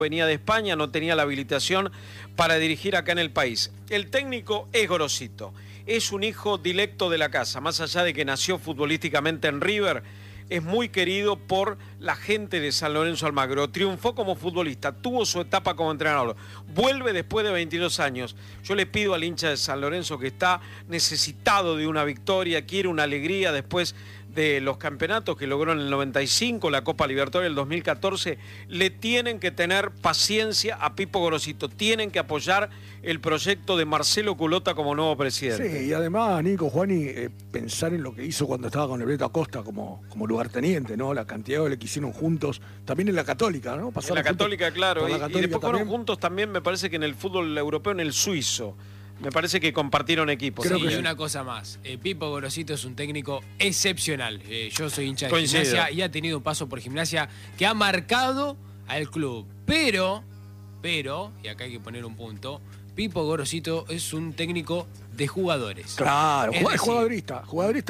venía de España, no tenía la habilitación para dirigir acá en el país. El técnico es Gorosito, es un hijo directo de la casa, más allá de que nació futbolísticamente en River, es muy querido por la gente de San Lorenzo Almagro. Triunfó como futbolista, tuvo su etapa como entrenador, vuelve después de 22 años. Yo le pido al hincha de San Lorenzo que está necesitado de una victoria, quiere una alegría después de los campeonatos que logró en el 95, la Copa Libertadores del 2014, le tienen que tener paciencia a Pipo Gorosito, tienen que apoyar el proyecto de Marcelo Culota como nuevo presidente. Sí, y además, Nico, Juani, pensar en lo que hizo cuando estaba con el Beto Acosta como lugarteniente, ¿no? La cantidad de goles que hicieron juntos, también en la Católica, ¿no? En la Católica, claro, la Católica y después fueron también. juntos también, me parece que en el fútbol europeo, en el suizo. Me parece que compartieron equipos. Creo Sí, que una cosa más. Pipo Gorosito es un técnico excepcional. Yo soy hincha de Coincido. Gimnasia y ha tenido un paso por Gimnasia que ha marcado al club. Pero, y acá hay que poner un punto, Pipo Gorosito es un técnico de jugadores. Claro, Es decir, jugadorista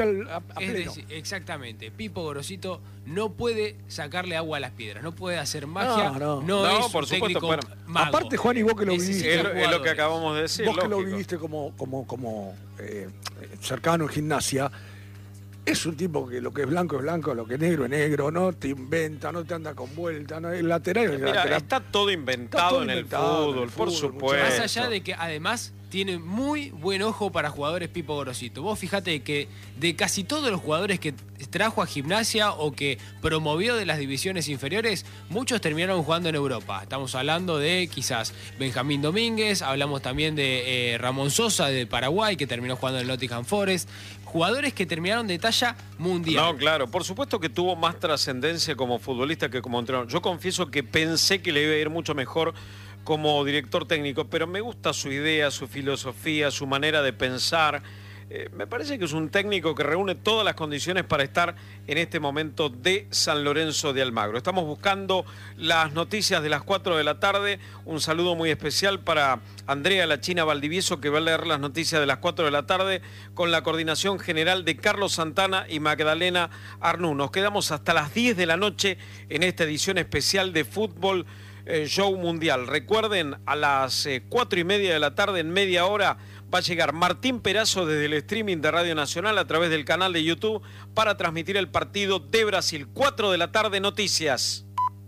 a Es pleno. decir, exactamente. Pipo Gorosito no puede sacarle agua a las piedras, no puede hacer magia, No. no No, es por un supuesto, técnico bueno. mago. Aparte, Juan, y vos que lo viviste. es lo que acabamos de decir. Vos que lo lógico. viviste como cercano en Gimnasia, es un tipo que lo que es blanco, lo que es negro, no te inventa, no te anda con vuelta, no, el lateral es el Mira, lateral. está todo inventado, en el fútbol, por supuesto. Más allá de que además tiene muy buen ojo para jugadores Pipo Gorosito. Vos fijate que de casi todos los jugadores que trajo a Gimnasia o que promovió de las divisiones inferiores, muchos terminaron jugando en Europa. Estamos hablando de quizás Benjamín Domínguez, hablamos también de Ramón Sosa de Paraguay, que terminó jugando en el Nottingham Forest. Jugadores que terminaron de talla mundial. No, claro, por supuesto que tuvo más trascendencia como futbolista que como entrenador. Yo confieso que pensé que le iba a ir mucho mejor como director técnico, pero me gusta su idea, su filosofía, su manera de pensar. Me parece que es un técnico que reúne todas las condiciones para estar en este momento de San Lorenzo de Almagro. Estamos buscando las noticias de las 4 de la tarde. Un saludo muy especial para Andrea La China Valdivieso, que va a leer las noticias de las 4 de la tarde con la coordinación general de Carlos Santana y Magdalena Arnú. Nos quedamos hasta las 10 de la noche en esta edición especial de Fútbol Show Mundial. Recuerden, a las 4:30 de la tarde, en media hora, va a llegar Martín Perazo desde el streaming de Radio Nacional a través del canal de YouTube para transmitir el partido de Brasil. 4 de la tarde, noticias.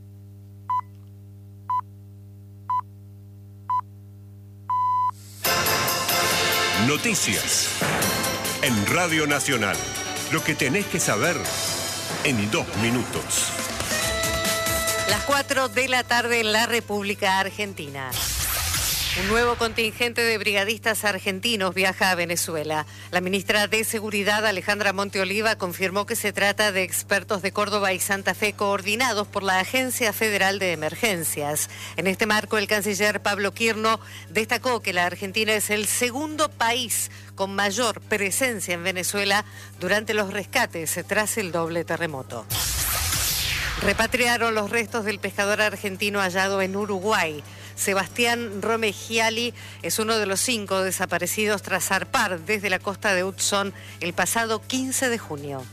Noticias en Radio Nacional. Lo que tenés que saber en 2 minutos. Las 4 de la tarde en la República Argentina. Un nuevo contingente de brigadistas argentinos viaja a Venezuela. La ministra de Seguridad, Alejandra Monteoliva, confirmó que se trata de expertos de Córdoba y Santa Fe coordinados por la Agencia Federal de Emergencias. En este marco, el canciller Pablo Quirno destacó que la Argentina es el segundo país con mayor presencia en Venezuela durante los rescates tras el doble terremoto. Repatriaron los restos del pescador argentino hallado en Uruguay. Sebastián Romegiali es uno de los 5 desaparecidos tras zarpar desde la costa de Hudson el pasado 15 de junio.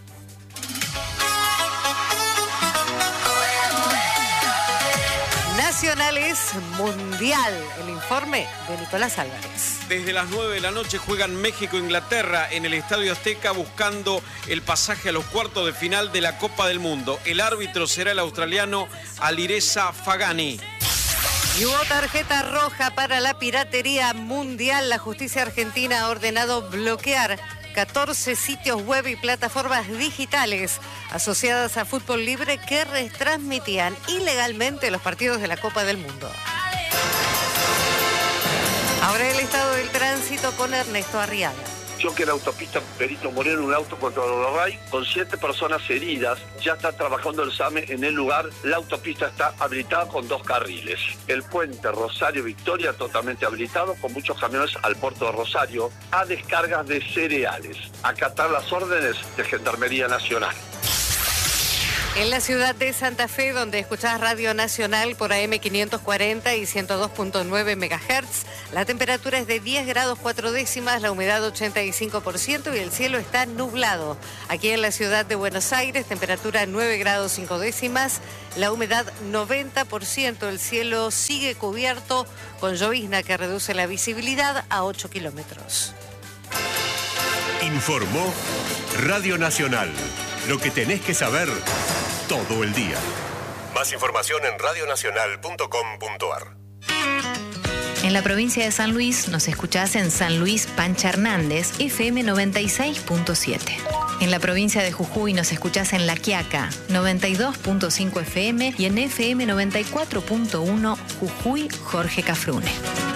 Nacionales Mundial. El informe de Nicolás Álvarez. Desde las 9 de la noche juegan México e Inglaterra en el Estadio Azteca buscando el pasaje a los cuartos de final de la Copa del Mundo. El árbitro será el australiano Alireza Fagani. Y hubo tarjeta roja para la piratería mundial. La justicia argentina ha ordenado bloquear 14 sitios web y plataformas digitales asociadas a fútbol libre que retransmitían ilegalmente los partidos de la Copa del Mundo. Ahora el estado del tránsito con Ernesto Arriaga. Choque en la autopista Perito Moreno, un auto contra Uruguay con 7 personas heridas. Ya está trabajando el SAME en el lugar. La autopista está habilitada con 2 carriles. El puente Rosario Victoria totalmente habilitado con muchos camiones al puerto de Rosario a descargas de cereales. Acatar las órdenes de Gendarmería Nacional. En la ciudad de Santa Fe, donde escuchás Radio Nacional por AM 540 y 102.9 MHz, la temperatura es de 10 grados 4 décimas, la humedad 85% y el cielo está nublado. Aquí en la ciudad de Buenos Aires, temperatura 9 grados 5 décimas, la humedad 90%, el cielo sigue cubierto con llovizna que reduce la visibilidad a 8 kilómetros. Informó Radio Nacional. Lo que tenés que saber todo el día. Más información en radionacional.com.ar. En la provincia de San Luis nos escuchás en San Luis Pancha Hernández, FM 96.7. En la provincia de Jujuy nos escuchás en La Quiaca, 92.5 FM y en FM 94.1 Jujuy Jorge Cafrune.